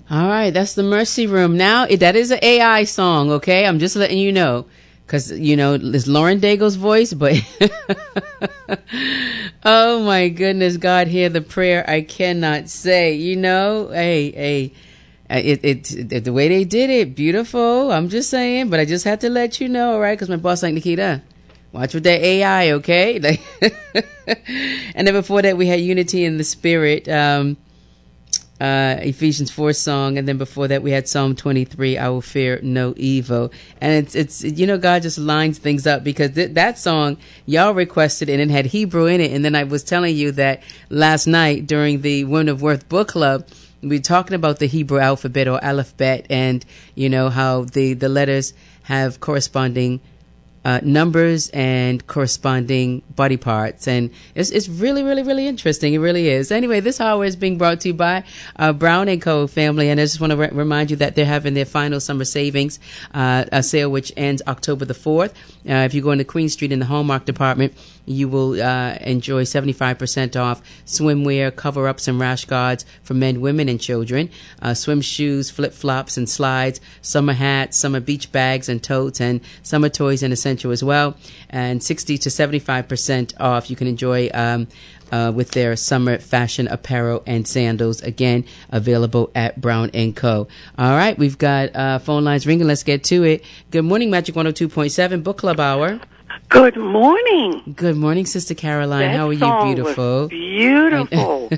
All right, that's the Mercy Room. Now, that is an AI song, okay? I'm just letting you know. Because, it's Lauren Daigle's voice, but... Oh, my goodness. God, hear the prayer I cannot say. Hey. The way they did it, beautiful. I'm just saying, but I just had to let you know, all right? Because my boss like, Nikita, watch with that AI, okay? And then before that, we had Unity in the Spirit, Ephesians 4 song, and then before that we had Psalm 23, I will fear no evil. And it's God just lines things up, because that song y'all requested and it had Hebrew in it. And then I was telling you that last night during the Women of Worth book club, we were talking about the Hebrew alphabet or alphabet, and how the letters have corresponding numbers and corresponding body parts, and it's really, really, really interesting. It really is. Anyway, this hour is being brought to you by Brown & Co. family, and I just want to remind you that they're having their final summer savings a sale which ends October the 4th. If you go into Queen Street in the Hallmark department, you will enjoy 75% off swimwear, cover-ups, and rash guards for men, women, and children, swim shoes, flip-flops, and slides, summer hats, summer beach bags and totes, and summer toys and essentials as well. And 60 to 75% off you can enjoy with their summer fashion apparel and sandals, again, available at Brown & Co. All right, we've got phone lines ringing. Let's get to it. Good morning, Magic 102.7 Book Club Hour. Good morning. Good morning, Sister Caroline. How are you, beautiful? Was beautiful.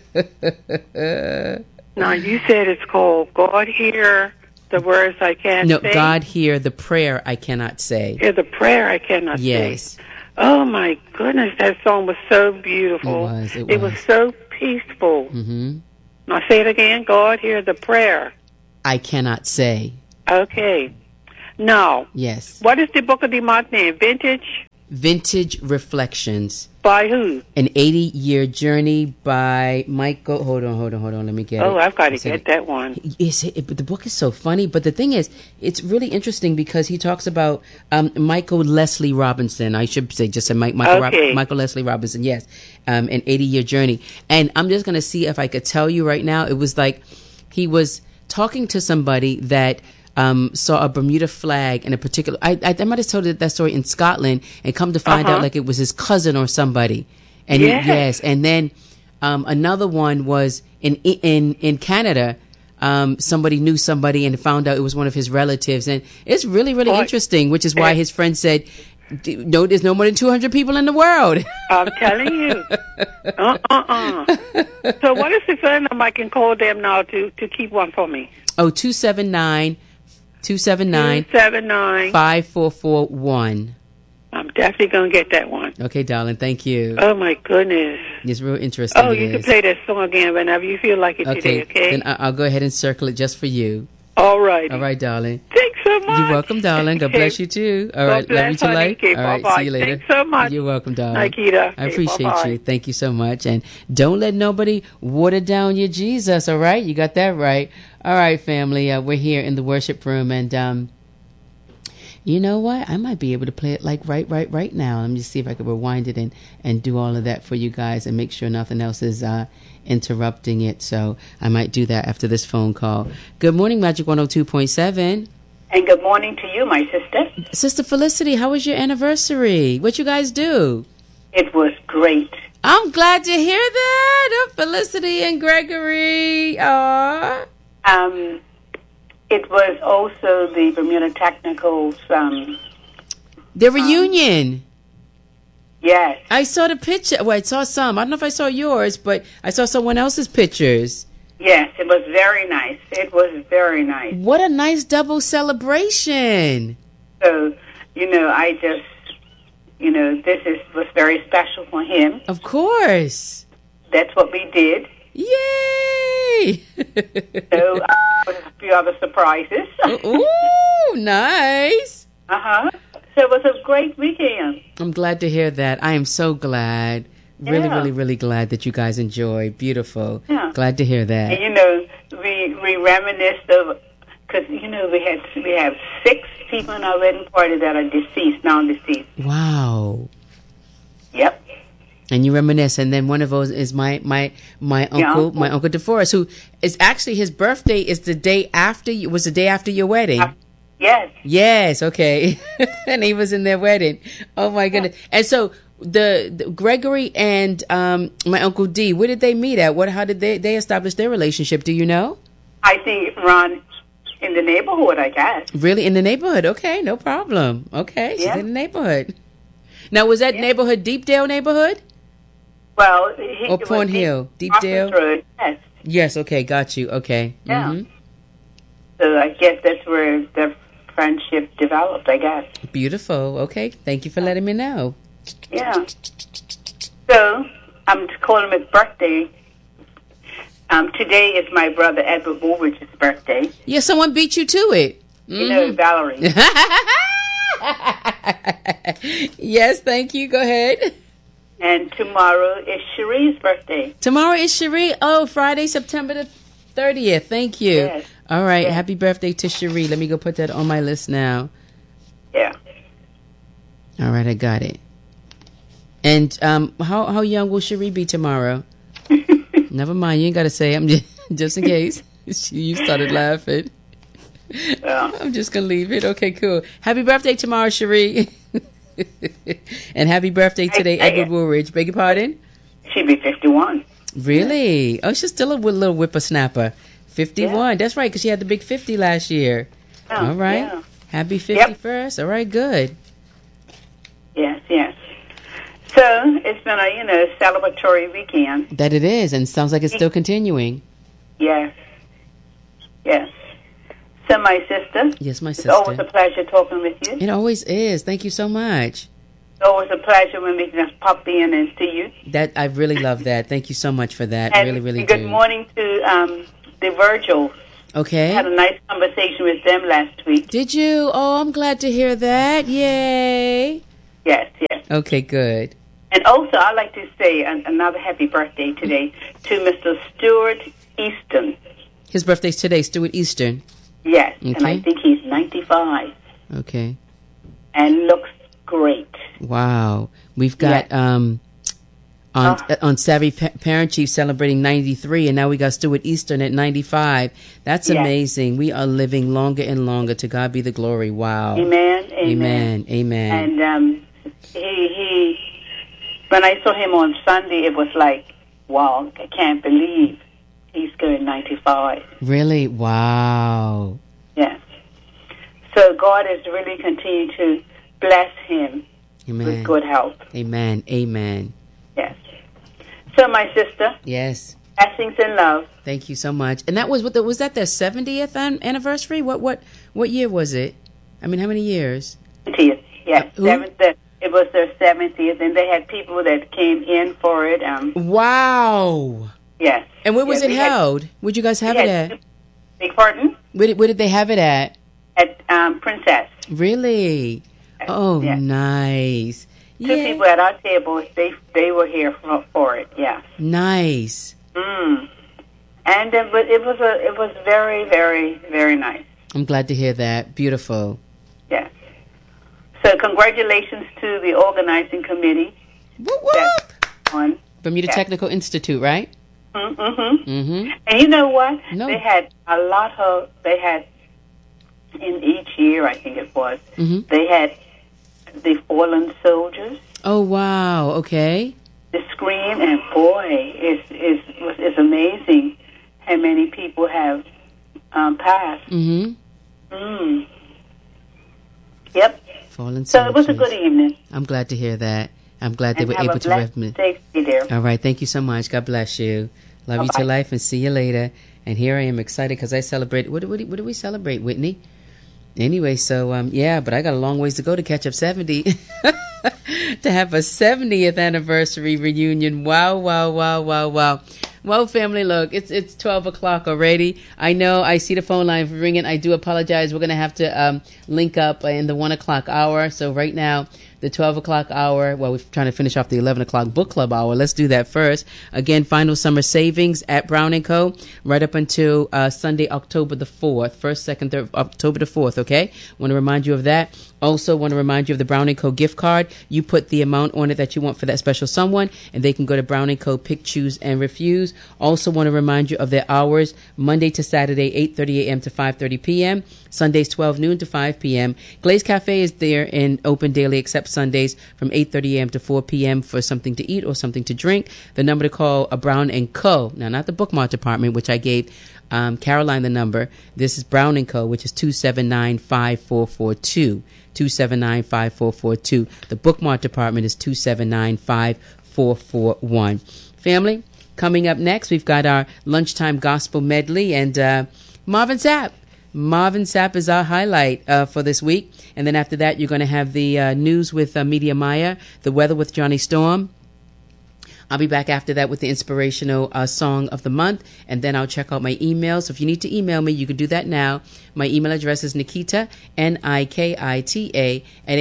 Now, you said it's called God Hear the Words I Can't Say. No, God Hear the Prayer I Cannot Say. Hear the Prayer I Cannot Say. Yes. Oh, my goodness, that song was so beautiful. It was so peaceful. Mm-hmm. Now, say it again. God Hear the Prayer I Cannot Say. Okay. Now, yes. What is the book of the month name? Vintage Reflections. By who? An 80-Year Journey by Michael. Hold on. Let me get it. Oh, I've got to get that one. But the book is so funny. But the thing is, it's really interesting because he talks about Michael Leslie Robinson. I should say just Michael Leslie Robinson. Yes, an 80-Year Journey. And I'm just going to see if I could tell you right now. It was like he was talking to somebody that saw a Bermuda flag in a particular... I might have told that story in Scotland, and come to find out like it was his cousin or somebody. And yes. And then another one was in Canada. Somebody knew somebody and found out it was one of his relatives. And it's really, really interesting, which is why his friend said, no, there's no more than 200 people in the world. I'm telling you. So what is the phone number I can call them now to keep one for me? Oh, 279-5441. I'm definitely going to get that one. Okay, darling. Thank you. Oh, my goodness. It's real interesting. Oh, you can play that song again whenever you feel like it today, okay? Then I'll go ahead and circle it just for you. All right. All right, darling. Thanks so much. You're welcome, darling. God bless you, too. All right. Love you to life. Okay, all right. bye-bye. See you later. Thanks so much. You're welcome, darling. Nikita. I appreciate you. Thank you so much. And don't let nobody water down your Jesus, all right? You got that right. All right, family. We're here in the worship room, and you know what? I might be able to play it like right now. Let me just see if I can rewind it and do all of that for you guys and make sure nothing else is interrupting it. So I might do that after this phone call. Good morning, Magic 102.7. And good morning to you, my sister. Sister Felicity, how was your anniversary? What you guys do? It was great. I'm glad to hear that. Oh, Felicity and Gregory. Aww. It was also the Bermuda Technicals. Their reunion. Yes. I saw the picture. Well, I saw some. I don't know if I saw yours, but I saw someone else's pictures. Yes, it was very nice. It was very nice. What a nice double celebration. So, I just, this was very special for him. Of course. That's what we did. Yay! So, with a few other surprises. Ooh, nice. So it was a great weekend. I'm glad to hear that. I am so glad. Really, really, really glad that you guys enjoyed. Beautiful. Yeah. Glad to hear that. And, we reminisced of, because, we have 6 people in our wedding party that are now deceased. Wow. Yep. And you reminisce, and then one of those is my uncle, my Uncle DeForest, who is actually, his birthday is the day after your wedding. Yes. Yes. Okay. And he was in their wedding. Oh my goodness. And so the Gregory and my Uncle D, where did they meet at? How did they establish their relationship? Do you know? I think Ron in the neighborhood, I guess. Really, in the neighborhood? Okay, no problem. Okay, she's in the neighborhood. Now, was that neighborhood Deepdale neighborhood? Well, or Porn Hill, Deepdale. Yes. Yes. Okay, got you. Okay. Yeah. Mm-hmm. So I guess that's where the friendship developed, I guess. Beautiful. Okay. Thank you for letting me know. Yeah. So I'm calling his birthday. Today is my brother Edward Woolridge's birthday. Yeah, someone beat you to it. Mm-hmm. You know, Valerie. Yes, thank you. Go ahead. And tomorrow is Cherie's birthday. Tomorrow is Cherie. Oh, Friday, September the 30th. Thank you. Yes. All right. Yes. Happy birthday to Cherie. Let me go put that on my list now. Yeah. All right, I got it. And how young will Cherie be tomorrow? Never mind. You ain't got to say. I'm just in case. You started laughing. Yeah. I'm just going to leave it. Okay, cool. Happy birthday tomorrow, Cherie. And happy birthday today, Edward Woolridge. Beg your pardon? She'll be 51. Really? Oh, she's still a little whippersnapper. 51. Yeah. That's right, because she had the big 50 last year. Oh, all right. Yeah. Happy 51st. All right, good. Yes, yes. So it's been a celebratory weekend. That it is, and sounds like it's still continuing. Yes. Yes. So my sister. Yes, my sister. It's always a pleasure talking with you. It always is. Thank you so much. It's always a pleasure when we can just pop in and see you. That I really love that. Thank you so much for that. And really, really good morning to the Virgils. Okay. I had a nice conversation with them last week. Did you? Oh, I'm glad to hear that. Yay. Yes, yes. Okay, good. And also, I'd like to say another happy birthday today to Mr. Stuart Easton. His birthday's today, Stuart Easton. Yes, okay. And I think he's 95. Okay. And looks great. Wow. We've got on Savvy Parent Chief celebrating 93, and now we got Stuart Easton at 95. That's amazing. We are living longer and longer. To God be the glory. Wow. Amen. Amen. Amen. And he when I saw him on Sunday, it was like, wow, I can't believe he's going 95. Really? Wow. Yes. So God has really continued to bless him with good health. Amen. Amen. Yes. So my sister. Yes. Blessings and love. Thank you so much. And that was that their 70th anniversary? What year was it? I mean, how many years? 70th. Yes. It was their 70th, and they had people that came in for it. Wow. Yes. And where was it held? Where'd you guys have it at? Beg pardon? Where did they have it at? At Princess. Really? Oh, nice. Two people at our table, they were here for it. Yeah. Nice. And but it was very, very, very nice. I'm glad to hear that. Beautiful. Yes. So congratulations to the organizing committee. Whoop whoop. Bermuda Technical Institute, right? Mm-hmm. Mm-hmm. And you know what? No. They had in each year, I think it was, they had the fallen soldiers. Oh, wow. Okay. The scream, and boy, it's amazing how many people have passed. Yep. Fallen soldiers. So it was a good evening. I'm glad to hear that. I'm glad they were able to reminisce. All right. Thank you so much. God bless you. Love you to life, and see you later. And here I am excited because I celebrate. What do we celebrate, Whitney? Anyway, so but I got a long ways to go to catch up 70. To have a 70th anniversary reunion. Wow, wow, wow, wow, wow. Well, family, look, it's 12 o'clock already. I know I see the phone line ringing. I do apologize. We're going to have to link up in the 1 o'clock hour. So right now, the 12 o'clock hour. Well, we're trying to finish off the 11 o'clock book club hour. Let's do that first. Again, final summer savings at Brown & Co. right up until Sunday, October the 4th. 1st, 2nd, 3rd, October the 4th, okay? Want to remind you of that. Also want to remind you of the Brown & Co. gift card. You put the amount on it that you want for that special someone, and they can go to Brown & Co. Pick, Choose, and Refuse. Also want to remind you of their hours, Monday to Saturday, 8:30 a.m. to 5:30 p.m., Sundays 12 noon to 5 p.m. Glaze Cafe is there and open daily except Sundays from 8:30 a.m. to 4 p.m. for something to eat or something to drink. The number to call a Brown & Co. Now, not the bookmark department, which I gave Caroline the number. This is Brown & Co., which is 279-5442. 279-5442. The bookmark department is 279-5441. Family, coming up next, we've got our lunchtime gospel medley and Marvin Sapp. Marvin Sapp is our highlight for this week. And then after that, you're going to have the news with Media Maya, the weather with Johnny Storm. I'll be back after that with the inspirational song of the month, and then I'll check out my emails. So if you need to email me, you can do that now. My email address is Nikita, Nikita,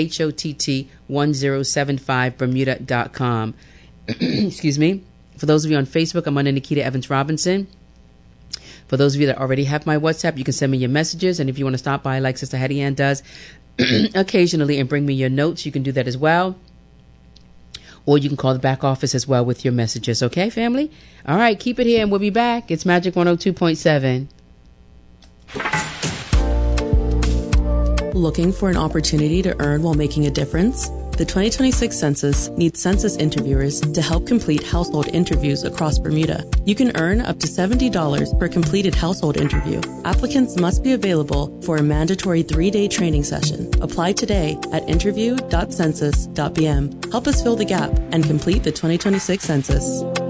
@HOTT1075bermuda.com. Excuse me. For those of you on Facebook, I'm under Nikita Evans Robinson. For those of you that already have my WhatsApp, you can send me your messages, and if you want to stop by like Sister Hattie Ann does occasionally and bring me your notes, you can do that as well. Or you can call the back office as well with your messages. Okay, family? All right, keep it here and we'll be back. It's Magic 102.7. Looking for an opportunity to earn while making a difference? The 2026 census needs census interviewers to help complete household interviews across Bermuda. You can earn up to $70 per completed household interview. Applicants must be available for a mandatory 3-day training session. Apply today at interview.census.bm. Help us fill the gap and complete the 2026 census.